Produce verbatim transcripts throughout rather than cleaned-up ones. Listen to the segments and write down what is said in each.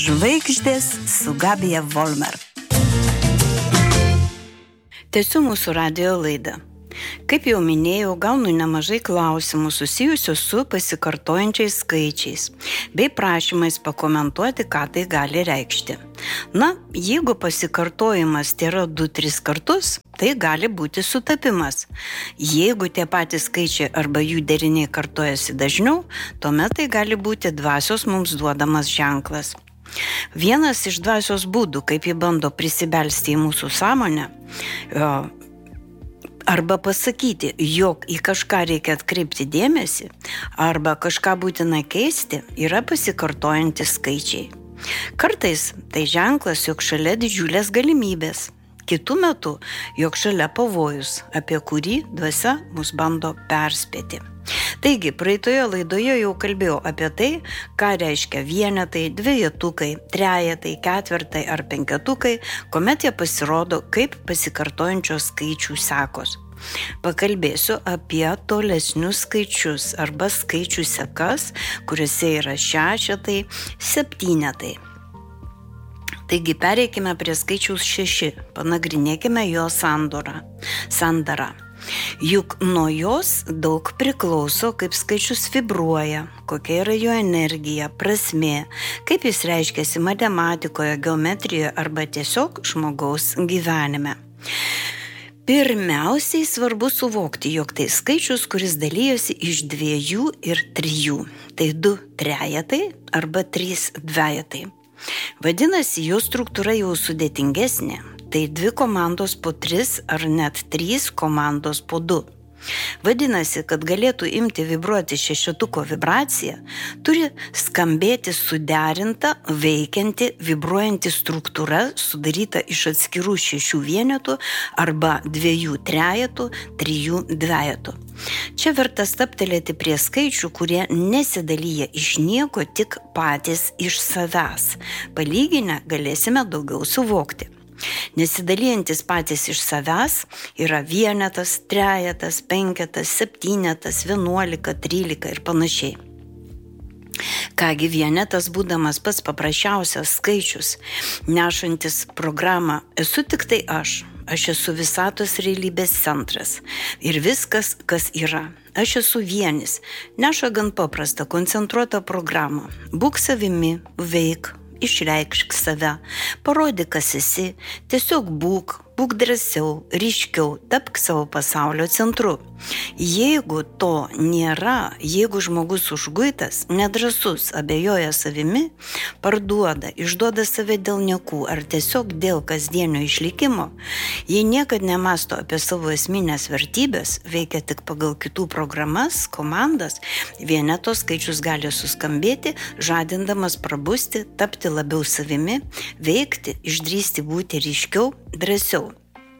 Žvaigždės su Gabija Volmer. Tęsiu mūsų radio laidą. Kaip jau minėjau, gaunu nemažai klausimų susijusių su pasikartojančiais skaičiais, bei prašymais pakomentuoti, ką tai gali reikšti. Na, jeigu pasikartojimas tėra du tris kartus, tai gali būti sutapimas. Jeigu tie patys skaičiai arba jų deriniai kartojasi dažniau, tuomet tai gali būti dvasios mums duodamas ženklas. Vienas iš dvasios būdų, kaip ji bando prisibelsti į mūsų sąmonę, arba pasakyti, jog į kažką reikia atkreipti dėmesį, arba kažką būtina keisti, yra pasikartojantys skaičiai. Kartais tai ženklas, jog šalia didžiulės galimybės, kitų metų, jog šalia pavojus, apie kurį dvasia mus bando perspėti. Taigi, praeitoje laidoje jau kalbėjau apie tai, ką reiškia vienetai, dvejetukai, trejetai, ketvertai ar penketukai, kuomet jie pasirodo kaip pasikartojančios skaičių sekos. Pakalbėsiu apie tolesnius skaičius arba skaičių sekas, kuriuose yra šešetai, septynetai. Taigi pereikime prie skaičiaus šeši, panagrinėkime jo sandorą, sandarą. Juk nuo jos daug priklauso, kaip skaičius vibruoja, kokia yra jo energija, prasmė, kaip jis reiškiasi matematikoje, geometrijoje arba tiesiog žmogaus gyvenime. Pirmiausiai svarbu suvokti, jog tai skaičius, kuris dalyjosi iš dviejų ir trijų. Tai du trejetai arba trys dvejetai. Vadinasi, jo struktūra jau sudėtingesnė. Tai dvi komandos po tris ar net trys komandos po du. Vadinasi, kad galėtų imti vibruoti šešetuko vibracija, turi skambėti suderinta, veikianti, vibruojanti struktūra, sudaryta iš atskirų šešių vienetų arba dviejų trejetų, trijų dvejetų. Čia verta stabtelėti prie skaičių, kurie nesidalyja iš nieko, tik patys iš savęs. Palyginę galėsime daugiau suvokti. Nesidalijantis patys iš savęs yra vienetas, trejetas, penketas, septynetas, vienuolika, trylika ir panašiai. Kągi vienetas, būdamas pats paprasčiausias skaičius, nešantis programą, esu tik tai aš. Aš esu visatos realybės centras ir viskas, kas yra. Aš esu vienis, neša gan paprastą, koncentruotą programą. Būk savimi, veik, išreikšk save, parodyk, kas esi, tiesiog būk, būk drąsiau, ryškiau, tapk savo pasaulio centru. Jeigu to nėra, jeigu žmogus užguitas, nedrąsus, abejoja savimi, parduoda, išduoda save dėl niekų ar tiesiog dėl kasdienio išlikimo, jei niekad nemasto apie savo esminės vertybės, veikia tik pagal kitų programas, komandas, vieneto skaičius gali suskambėti, žadindamas prabusti, tapti labiau savimi, veikti, išdrįsti būti ryškiau, drąsiau.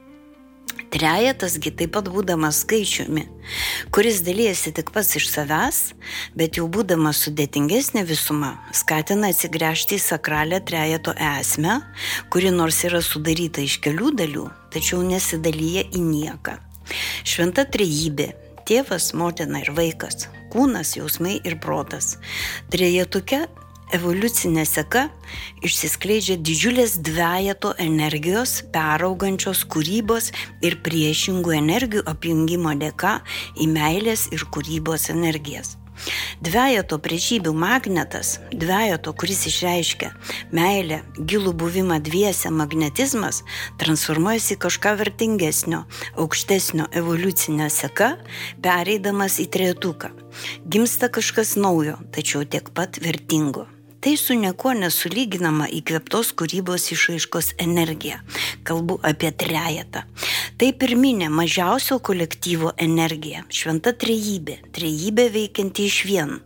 Trejetasgi taip pat būdamas skaičiumi, kuris dalyjasi tik pats iš savęs, bet jau būdamas sudėtingesnė visuma, skatina atsigręžti į sakralią trejeto esmę, kuri nors yra sudaryta iš kelių dalių, tačiau nesidalyja į nieką. Šventa trejybė, tėvas, motina ir vaikas, kūnas, jausmai ir protas. Trejetuke evoliucinė seka išsiskleidžia didžiulės dvejeto energijos, peraugančios kūrybos ir priešingų energijų apjungimo dėka į meilės ir kūrybos energijas. Dvejeto priešybių magnetas, dvejeto, kuris išreiškia meilę, gilų buvimą dviese magnetizmas, transformuojasi į kažką vertingesnio, aukštesnio evoliucinę seka, pereidamas į trejetuką. Gimsta kažkas naujo, tačiau tiek pat vertingo. Tai su niekuo nesulyginama įkvėptos kūrybos išraiškos energija. Kalbu apie trejetą. Tai pirminė mažiausio kolektyvo energija, šventa trejybė, trejybė veikianti išvien.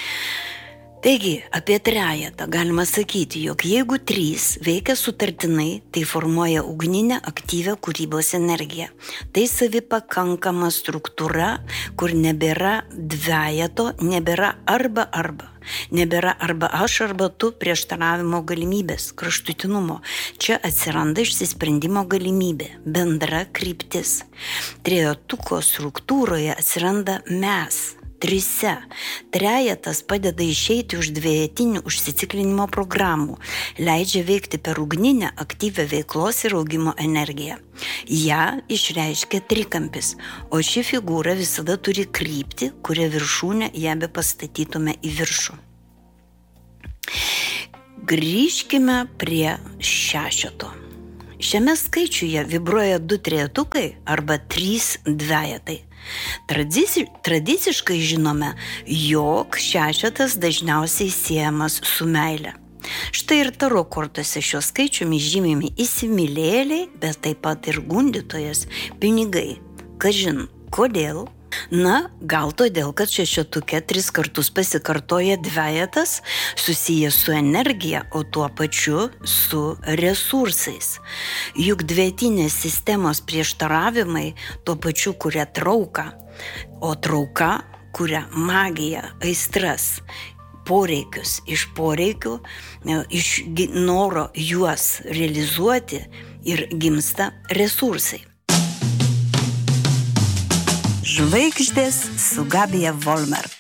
Taigi, apie trejetą galima sakyti, jog jeigu trys veikia sutartinai, tai formuoja ugninę aktyvią kūrybos energiją. Tai savipakankama struktūra, kur nebėra dvejeto, nebėra arba arba. Nebėra arba aš, arba tu prieštaravimo galimybės, kraštutinumo. Čia atsiranda išsisprendimo galimybė, bendra kryptis. Trejetuko struktūroje atsiranda mes. trise. Trejetas padeda išeiti už dviejatinių užsiciklinimo programų, leidžia veikti per ugninę aktyvią veiklos ir augimo energiją. Ja išreiškia trikampis, o ši figūra visada turi kryptį, kuria viršūnę ją be pastatytume į viršų. Grįžkime prie šešeto. Šiame skaičiuje vibruoja du trejetukai arba trys dvejetai. Tradici, tradiciškai žinome, jog šešetas dažniausiai siejamas su meile. Štai ir taro kortose šiuo skaičiumi žymimi įsimylėliai, bet taip pat ir gundytojas, pinigai. Kažin, kodėl? Na, gal todėl, kad šešetuke tris kartus pasikartoja dvejetas, susijęs su energija, o tuo pačiu su resursais. Juk dvejetinės sistemos prieštaravimai tuo pačiu kuria trauką, o trauka kuria magiją, aistras, poreikius. Iš poreikių, iš noro juos realizuoti ir gimsta resursai. Žvaigždės su Gabija Volmer.